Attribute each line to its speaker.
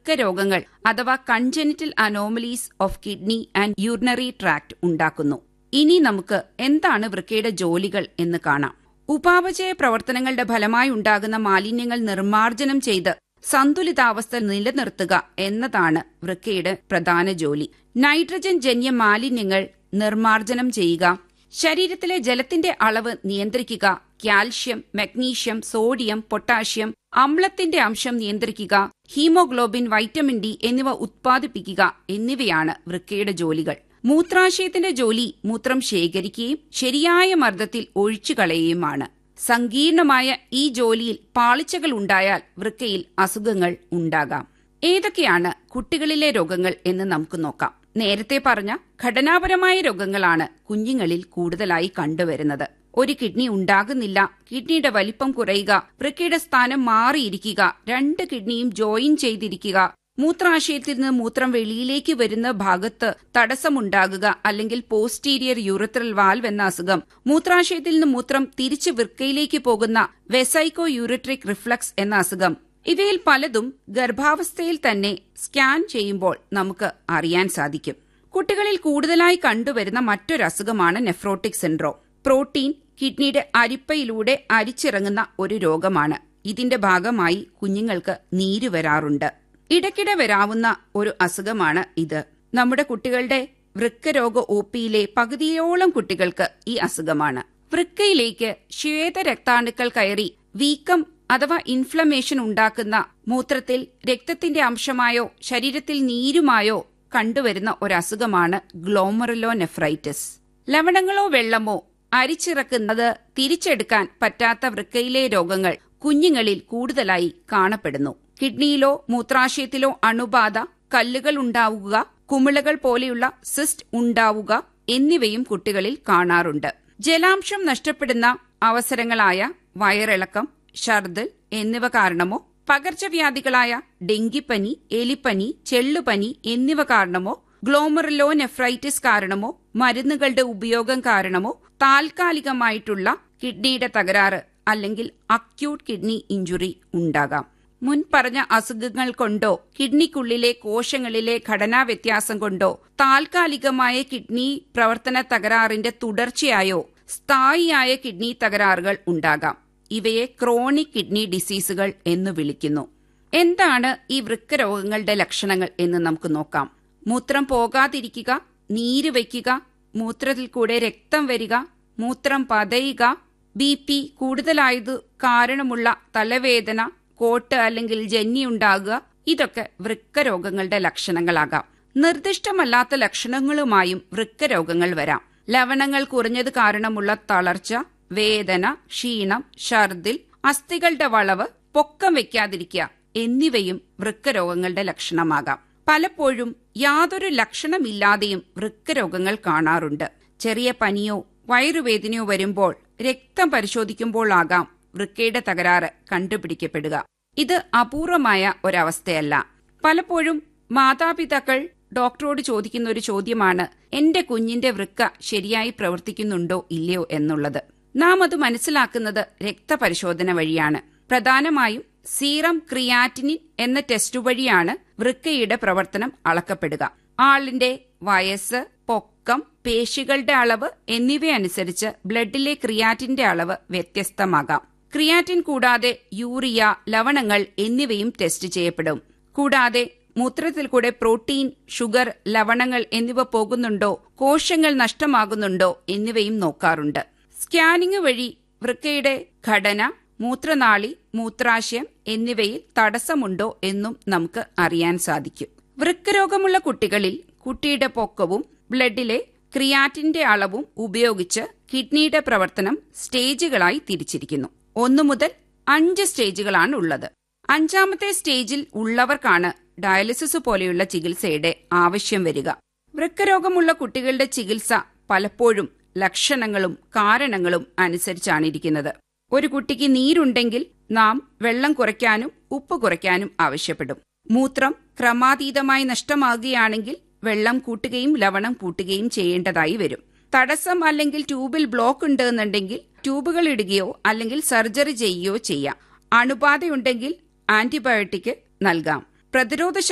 Speaker 1: വൃക്കരോഗങ്ങൾ അഥവാ congenital anomalies of kidney and urinary tract ഉണ്ടാക്കുന്നു. ഇനി നമുക്ക് എന്താണ് വൃക്കയുടെ ജോലികൾ എന്ന് കാണാം. ഉപാപചയ പ്രവർത്തനങ്ങളുടെ ഫലമായി ഉണ്ടാകുന്ന മാലിന്യങ്ങൾ നിർമ്മാർജ്ജനം ചെയ്ത് സന്തുലിതാവസ്ഥ നിലനിർത്തുക എന്നതാണ് വൃക്കയുടെ പ്രധാന ജോലി. നൈട്രജൻ ജന്യ മാലിന്യങ്ങൾ നിർമ്മാർജ്ജനം ചെയ്യുക, ശരീരത്തിലെ ജലത്തിന്റെ അളവ് നിയന്ത്രിക്കുക, കാൽഷ്യം, മഗ്നീഷ്യം, സോഡിയം, പൊട്ടാഷ്യം, അമ്ലത്തിന്റെ അംശം നിയന്ത്രിക്കുക, ഹീമോഗ്ലോബിൻ, വൈറ്റമിൻ ഡി എന്നിവ ഉത്പാദിപ്പിക്കുക എന്നിവയാണ് വൃക്കയുടെ ജോലികൾ. മൂത്രാശയത്തിന്റെ ജോലി മൂത്രം ശേഖരിക്കുകയും ശരിയായ മർദ്ദത്തിൽ ഒഴിച്ചുകളയുകയുമാണ്. സങ്കീർണമായ ഈ ജോലിയിൽ പാളിച്ചകൾ ഉണ്ടായാൽ വൃക്കയിൽ അസുഖങ്ങൾ ഉണ്ടാകാം. ഏതൊക്കെയാണ് കുട്ടികളിലെ രോഗങ്ങൾ എന്ന് നമുക്ക് നോക്കാം. നേരത്തെ പറഞ്ഞ ഘടനാപരമായ രോഗങ്ങളാണ് കുഞ്ഞുങ്ങളിൽ കൂടുതലായി കണ്ടുവരുന്നത്. ഒരു കിഡ്നി ഉണ്ടാകുന്നില്ല, കിഡ്നിയുടെ വലിപ്പം കുറയുക, വൃക്കയുടെ സ്ഥാനം മാറിയിരിക്കുക, 2 കിഡ്നിയും ജോയിൻ ചെയ്തിരിക്കുക, മൂത്രാശയത്തിൽ നിന്ന് മൂത്രം വെളിയിലേക്ക് വരുന്ന ഭാഗത്ത് തടസ്സമുണ്ടാകുക അല്ലെങ്കിൽ പോസ്റ്റീരിയർ യൂറിത്രൽ വാൽവ് എന്ന അസുഖം, മൂത്രാശയത്തിൽ നിന്ന് മൂത്രം തിരിച്ച് വൃക്കയിലേക്ക് പോകുന്ന വെസൈക്കോ യൂറിട്രിക് റിഫ്ലക്സ് എന്ന അസുഖം, ഇവയിൽ പലതും ഗർഭാവസ്ഥയിൽ തന്നെ സ്കാൻ ചെയ്യുമ്പോൾ നമുക്ക് അറിയാൻ സാധിക്കും. കുട്ടികളിൽ കൂടുതലായി കണ്ടുവരുന്ന മറ്റൊരസുഖമാണ് നെഫ്രോട്ടിക് സിൻഡ്രോം. പ്രോട്ടീൻ കിഡ്നിയുടെ അരിപ്പയിലൂടെ അരിച്ചിറങ്ങുന്ന ഒരു രോഗമാണ്. ഇതിന്റെ ഭാഗമായി കുഞ്ഞുങ്ങൾക്ക് നീര് വരാറുണ്ട്. ഇടയ്ക്കിടെ വരാവുന്ന ഒരു അസുഖമാണ് ഇത്. നമ്മുടെ കുട്ടികളുടെ വൃക്കരോഗ ഒപിയിലെ പകുതിയോളം കുട്ടികൾക്ക് ഈ അസുഖമാണ്. വൃക്കയിലേക്ക് ശ്വേതരക്താണുക്കൾ കയറി വീക്കം അഥവാ ഇൻഫ്ലമേഷൻ ഉണ്ടാക്കുന്ന മൂത്രത്തിൽ രക്തത്തിന്റെ അംശമായോ ശരീരത്തിൽ നീരുമായോ കണ്ടുവരുന്ന ഒരസുഖമാണ് ഗ്ലോമറുലോനെഫ്രൈറ്റിസ്. ലവണങ്ങളോ വെള്ളമോ അരിച്ചിറക്കുന്നത് തിരിച്ചെടുക്കാൻ പറ്റാത്ത വൃക്കയിലെ രോഗങ്ങൾ കുഞ്ഞുങ്ങളിൽ കൂടുതലായി കാണപ്പെടുന്നു. കിഡ്നിയിലോ മൂത്രാശയത്തിലോ അണുബാധ, കല്ലുകൾ ഉണ്ടാവുക, കുമിളകൾ പോലെയുള്ള സിസ്റ്റ് ഉണ്ടാവുക എന്നിവയും കുട്ടികളിൽ കാണാറുണ്ട്. ജലാംശം നഷ്ടപ്പെടുന്ന അവസരങ്ങളായ വയറിളക്കം, ഛർദ്ദൽ എന്നിവ കാരണമോ, പകർച്ചവ്യാധികളായ ഡെങ്കിപ്പനി, എലിപ്പനി, ചെള്ളുപനി എന്നിവ കാരണമോ, ഗ്ലോമറുലോനെഫ്രൈറ്റിസ് കാരണമോ, മരുന്നുകളുടെ ഉപയോഗം കാരണമോ താൽക്കാലികമായിട്ടുള്ള കിഡ്നിയുടെ തകരാറ് അല്ലെങ്കിൽ അക്യൂട്ട് കിഡ്നി ഇഞ്ചുറി ഉണ്ടാകാം. മുൻപറഞ്ഞ അസുഖങ്ങൾ കൊണ്ടോ കിഡ്നിക്കുള്ളിലെ കോശങ്ങളിലെ ഘടനാ വ്യത്യാസം കൊണ്ടോ താൽക്കാലികമായ കിഡ്നി പ്രവർത്തന തകരാറിന്റെ തുടർച്ചയായോ സ്ഥായിയായ കിഡ്നി തകരാറുകൾ ഉണ്ടാകാം. ഇവയെ ക്രോണിക് കിഡ്നി ഡിസീസുകൾ എന്ന് വിളിക്കുന്നു. എന്താണ് ഈ വൃക്കരോഗങ്ങളുടെ ലക്ഷണങ്ങൾ എന്ന് നമുക്ക് നോക്കാം. മൂത്രം പോകാതിരിക്കുക, നീര് വയ്ക്കുക, മൂത്രത്തിൽ കൂടെ രക്തം വരിക, മൂത്രം പതയുക, BP കൂടുതലായത് കാരണമുള്ള തലവേദന, കോട്ട് അല്ലെങ്കിൽ ജന്നി ഉണ്ടാകുക, ഇതൊക്കെ വൃക്കരോഗങ്ങളുടെ ലക്ഷണങ്ങളാകാം. നിർദ്ദിഷ്ടമല്ലാത്ത ലക്ഷണങ്ങളുമായും വൃക്കരോഗങ്ങൾ വരാം. ലവണങ്ങൾ കുറഞ്ഞത് കാരണമുള്ള തളർച്ച, വേദന, ക്ഷീണം, ഛർദിൽ, അസ്ഥികളുടെ വളവ്, പൊക്കം വയ്ക്കാതിരിക്കുക എന്നിവയും വൃക്കരോഗങ്ങളുടെ ലക്ഷണമാകാം. പലപ്പോഴും യാതൊരു ലക്ഷണമില്ലാതെയും വൃക്കരോഗങ്ങൾ കാണാറുണ്ട്. ചെറിയ പനിയോ വയറുവേദനയോ വരുമ്പോൾ രക്തം പരിശോധിക്കുമ്പോഴാകാം വൃക്കയുടെ തകരാറ് കണ്ടുപിടിക്കപ്പെടുക. ഇത് അപൂർവമായ ഒരവസ്ഥയല്ല. പലപ്പോഴും മാതാപിതാക്കൾ ഡോക്ടറോട് ചോദിക്കുന്ന ഒരു ചോദ്യമാണ്, എന്റെ കുഞ്ഞിന്റെ വൃക്ക ശരിയായി പ്രവർത്തിക്കുന്നുണ്ടോ ഇല്ലയോ എന്നുള്ളത്. നാം അത് മനസ്സിലാക്കുന്നത് രക്തപരിശോധന വഴിയാണ്. പ്രധാനമായും സീറം ക്രിയാറ്റിനിൻ എന്ന ടെസ്റ്റ് വഴിയാണ് വൃക്കയുടെ പ്രവർത്തനം അളക്കപ്പെടുക. ആളിന്റെ വയസ്സ്, പൊക്കം, പേശികളുടെ അളവ് എന്നിവയനുസരിച്ച് ബ്ലഡിലെ ക്രിയാറ്റിന്റെ അളവ് വ്യത്യസ്തമാകാം. ക്രിയാറ്റിൻ കൂടാതെ യൂറിയ, ലവണങ്ങൾ എന്നിവയും ടെസ്റ്റ് ചെയ്യപ്പെടും. കൂടാതെ മൂത്രത്തിൽ കൂടെ പ്രോട്ടീൻ, ഷുഗർ, ലവണങ്ങൾ എന്നിവ പോകുന്നുണ്ടോ, കോശങ്ങൾ നഷ്ടമാകുന്നുണ്ടോ എന്നിവയും നോക്കാറുണ്ട്. സ്കാനിംഗ് വഴി വൃക്കയുടെ ഘടന, മൂത്രനാളി, മൂത്രാശയം എന്നിവയിൽ തടസ്സമുണ്ടോ എന്നും നമുക്ക് അറിയാൻ സാധിക്കും. വൃക്കരോഗമുള്ള കുട്ടികളിൽ കുട്ടിയുടെ പൊക്കവും ബ്ലഡിലെ ക്രിയാറ്റിന്റെ അളവും ഉപയോഗിച്ച് കിഡ്നിയുടെ പ്രവർത്തനം സ്റ്റേജുകളായി തിരിച്ചിരിക്കുന്നു. 1 മുതൽ 5 സ്റ്റേജുകളാണ് ഉള്ളത്. 5ാമത്തെ സ്റ്റേജിൽ ഉള്ളവർക്കാണ് ഡയാലിസിസ് പോലെയുള്ള ചികിത്സയുടെ ആവശ്യം വരിക. വൃക്കരോഗമുള്ള കുട്ടികളുടെ ചികിത്സ പലപ്പോഴും ലക്ഷണങ്ങളും കാരണങ്ങളും അനുസരിച്ചാണിരിക്കുന്നത്. ഒരു കുട്ടിക്ക് നീരുണ്ടെങ്കിൽ നാം വെള്ളം കുറയ്ക്കാനും ഉപ്പ് കുറയ്ക്കാനും ആവശ്യപ്പെടും. മൂത്രം ക്രമാതീതമായി നഷ്ടമാകുകയാണെങ്കിൽ വെള്ളം കൂട്ടുകയും ലവണം കൂട്ടുകയും ചെയ്യേണ്ടതായി വരും. തടസ്സം അല്ലെങ്കിൽ ട്യൂബിൽ ബ്ലോക്ക് ഉണ്ടെന്നുണ്ടെങ്കിൽ ട്യൂബുകൾ ഇടുകയോ അല്ലെങ്കിൽ സർജറി ചെയ്യുകയോ ചെയ്യാം. അണുബാധയുണ്ടെങ്കിൽ ആന്റിബയോട്ടിക് നൽകാം. പ്രതിരോധ